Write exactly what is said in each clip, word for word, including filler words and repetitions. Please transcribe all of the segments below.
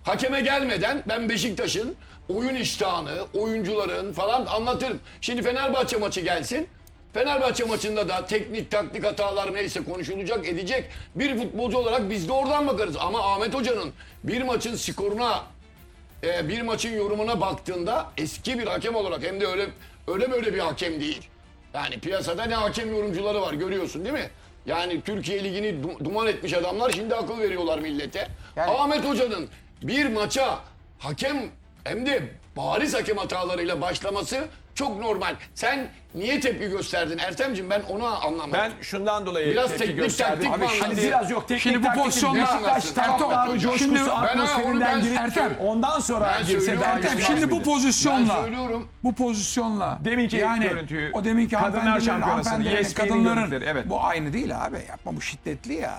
Hakeme gelmeden ben Beşiktaş'ın oyun iştahını, oyuncuların falan anlatırım. Şimdi Fenerbahçe maçı gelsin. Fenerbahçe maçında da teknik taktik hatalar neyse konuşulacak edecek. Bir futbolcu olarak biz de oradan bakarız. Ama Ahmet Hoca'nın bir maçın skoruna, e, bir maçın yorumuna baktığında eski bir hakem olarak hem de öyle öyle böyle bir hakem değil. Yani piyasada ne hakem yorumcuları var görüyorsun değil mi? Yani Türkiye Ligi'ni du- duman etmiş adamlar şimdi akıl veriyorlar millete. Yani- Ahmet Hoca'nın bir maça hakem hem de bariz hakem hatalarıyla başlaması çok normal. Sen niye tepki gösterdin Ertem'ciğim, ben onu anlamadım. Ben şundan dolayı Biraz tepki teknik gösterdim. taktik mi Abi anladın? şimdi biraz yok teknik Şimdi bu taktik pozisyonla- Beşiktaş Tamam, taraftarı Şimdi- coşkusu Ben- onu ben- atmosferinden girip Ertem. ondan sonra Ben girse söylüyorum, belki Ertem, Ben şimdi bu Ben pozisyonla söylüyorum. bu pozisyonla Deminki yani görüntüyü, o deminki Kadınlar hanımefendilerin, Şampiyonası'nın, hanımefendilerin, E S P N'in kadınların görüntüleri, evet. bu aynı değil abi, yapma, bu şiddetli ya.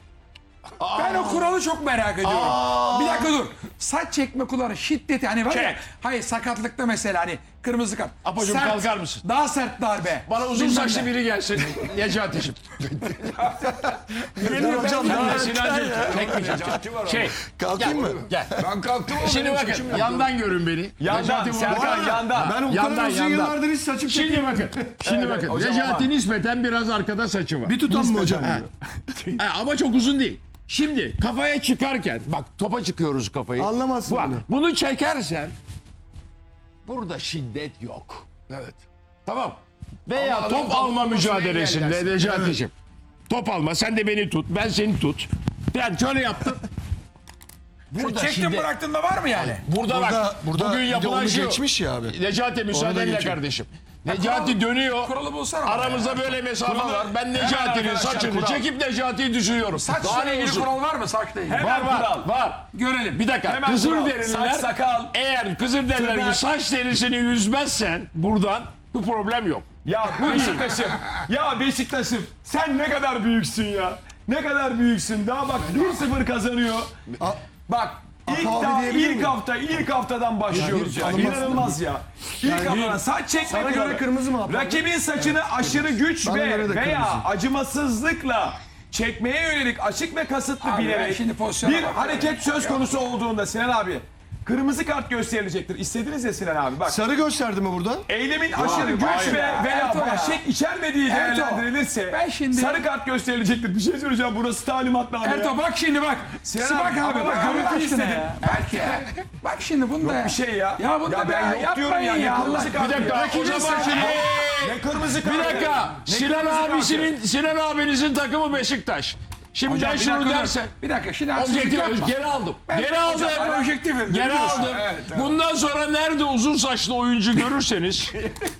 Ben o kuralı çok merak ediyorum. Bir dakika dur. Saç çekme kuralı şiddeti hani var ya. Çek. Hayır, sakatlıkta mesela hani kırmızı kart. Apocuğum, Sert, kalkar mısın? Daha sert darbe. Bana uzun Bilmem saçlı ne. biri gelsin. Necati'cim. Geliyor, Hocam ben- ya Sinancım. Çekmeyeceğim. Şey. Kalkayım mı? Gel. Ben kalktım ama Şimdi benim bakın suçum yok. yandan görün beni. Yandan, Necati bu Serkan arada- yandan. Ben o Yandan, kadar uzun yandan. yıllardır hiç saçım Şimdi çekmiyorum. bakın. Şimdi Evet, bakın. hocam Necati ama- nispeten biraz arkada saçı var. Bir tutan mı hocam? Ha. Ha, ama çok uzun değil. Şimdi kafaya çıkarken bak topa çıkıyoruz kafayı. Anlamazsın Bak, bunu. bunu çekersen burada şiddet yok. Evet. Tamam. Veya Ama top adam alma topu mücadelesinde engellersin. Necati'cim. Top alma, sen de beni tut, ben seni tut. Ben şöyle yaptım. Burada Çektin şiddet. bıraktığında var mı yani? Burada, Burada, bak. burada bugün bir de yapılan onu şu. geçmiş ya abi. Necati müsaadenle geçiyor. kardeşim. Necati dönüyor. Kuralı bulsana. bana Aramızda ya. böyle mesafe Kuralı- var. Ben Hemen Necati'nin arkadaşlar, saçını kural. çekip Necati'yi düşürüyorum. Saçla Daha ne ilgili olsun? kural var mı saçla ilgili? Hemen Var var kural. var. Görelim. Bir dakika. Hemen Kızıl kural. derililer. Saç, sakal. Eğer kızıl derililer gibi Tırnak. saç derisini yüzmezsen buradan bu problem yok. Ya Beşiktaş'ım, ya Beşiktaş'ım sen ne kadar büyüksün ya. Ne kadar büyüksün. Daha bak bir sıfır kazanıyor. A- Bak ilk, Abi daha, diyebilir ilk miyim? hafta ilk haftadan başlıyoruz ya. tanımaz- İnanılmaz ya. İlk haftadan saç çekme Sana göre kuralı. kırmızı mı abi? Rakibin saçını aşırı güç Bana göre ve de veya kırmızı. acımasızlıkla çekmeye yönelik açık ve kasıtlı Abi ben bilerek şimdi pozisyona bir bak. hareket söz konusu olduğunda Sinan abi kırmızı kart gösterilecektir. İstediniz ya Sinan abi bak. Sarı gösterdi mi burada? Eylemin aşırı güç hayır ve ya. veya Ertuğ ya. vahşet içermediği Ertuğ. değerlendirilirse Ben şimdi- sarı kart gösterilecektir. Bir şey söyleyeceğim. Burası talimatname. ya. Erto bak şimdi bak. Sinan bak abi, abi ama bak bak, görüntü görüntü istedim. istedim. Bak ya. Bak şimdi bunda ya. Bir şey ya. Ya bunda ya ben ya, yok diyorum ya. yapmayın Ne ya, kırmızı Allah- kart Bir dakika, ya. o zaman şimdi- Ne kırmızı kart Bir dakika. ya. Ne Sinan kırmızı kart abisinin, Sinan abinizin takımı Beşiktaş. Şimdi Hocam ben bir şunu dakika dur. dersen. Bir dakika şimdi haksızlık Objektif, yapma. geri aldım. Ben- Geri aldım. Hocam ben objektifim, Geri biliyorsun. aldım. Evet, evet. Bundan sonra nerede uzun saçlı oyuncu görürseniz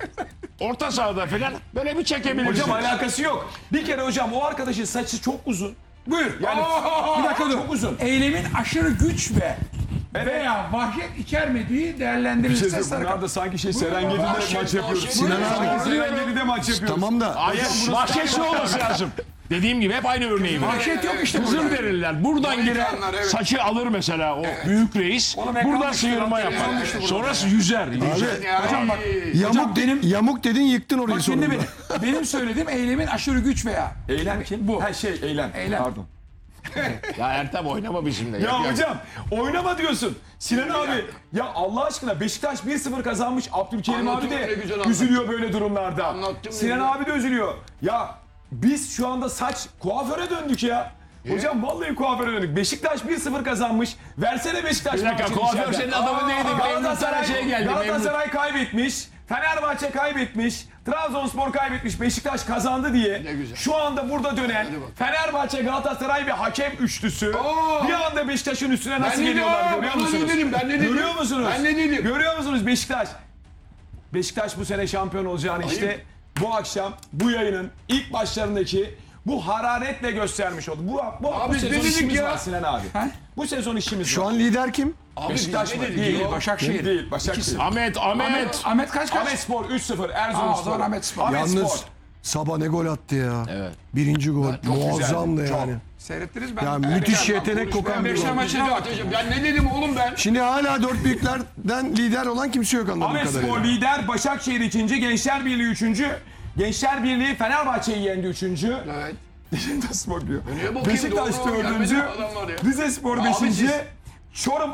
orta sahada falan böyle bir çekebilirsiniz. Hocam alakası yok. Bir kere hocam o arkadaşın saçı çok uzun. Buyur. Yani bir dakika dur. çok uzun. Eylemin aşırı güç ve veya vahşet içermediği değerlendirilirse sarı kart. Bunlar da sanki şey Serengeti'de Vahşet, maç yapıyoruz. vahşet. Sinan abi. Serengeti'de maç yapıyoruz. Tamam da. Hayır, vahşetli olması lazım. Dediğim gibi hep aynı örneği var. Vahşet yok işte Kızıl burada. derililer. Buradan girer, Amerikanlar, evet. saçı alır mesela o büyük reis. Oğlum ekran Buradan düştü sıyırma lan, yapar. televizyon düştü burada. Sonrası yüzer. yüzer. Yani- Hocam bak. Yamuk, benim- yamuk dedin yıktın orayı Bak şimdi sonunda. benim, benim söylediğim eylemin aşırı güç veya. Eylem kim? Bu. Ha şey eylem. Eylem. Pardon. Ya Ertem oynama bizimle. Ya Yap, yap. hocam oynama diyorsun. Sinan abi ya Allah aşkına Beşiktaş bir sıfır kazanmış. Abdülkerim abi Anlatıyorum, ne de güzel anlattın. üzülüyor böyle durumlarda. Anlattım, ne Sinan güzel. abi de üzülüyor. Ya biz şu anda saç kuaföre döndük ya. Hocam vallahi kuaföre döndük. Beşiktaş bir sıfır kazanmış. Versene Beşiktaş Bir dakika, maçını kuaför içeriden. senin adamın neydi? Memnun Galatasaray, sana şey geldi, Galatasaray kaybetmiş. Fenerbahçe kaybetmiş. Trabzonspor kaybetmiş. Beşiktaş kazandı diye. Ne güzel. Şu anda burada dönen Fenerbahçe, Galatasaray ve hakem üçlüsü Oo. bir anda Beşiktaş'ın üstüne nasıl Ben ne geliyorlar dedim? görüyor Ben ne musunuz? dedim? Ben ne dedim? Görüyor musunuz? Ben ne dedim? Görüyor musunuz Beşiktaş? Beşiktaş bu sene şampiyon olacağını işte bu akşam bu yayının ilk başlarındaki bu hararetle göstermiş oldu. Bu, bu, Abi bu biz sezon ne dedik işimiz ya? var Sinan abi. He? Bu sezon işimiz Şu var. an lider kim? Abi biz Beşiktaş ne mı? dedik Değil, ya? Başakşehir. Değil, Başakşehir. Ahmet, Ahmet. Ahmet, Ahmet kaç kaç? Ahmet Spor üç sıfır Aa, Erzurumspor. o zaman Ahmet Spor. Ahmet Yalnız Spor. Sabah ne gol attı ya. Evet. Birinci gol. Muazzamdı Çok. yani. Seyrettiniz ben. Yani müthiş yetenek kokan bir Beşiktaş gol. maçına bak. Ben ne dedim oğlum ben? Şimdi hala dört büyüklerden lider olan kimse yok anladığım Ahmet Spor kadarıyla. lider, Başakşehir ikinci, Gençler Birliği üçüncü. Gençler Birliği Fenerbahçe'yi yendi üçüncü. Evet. Nasıl bakıyor? Niye bakayım? Beşiktaş Doğru, dördüncü, gelmedi mi adamlar ya? Rize Spor Abi beşinci, siz- Çorum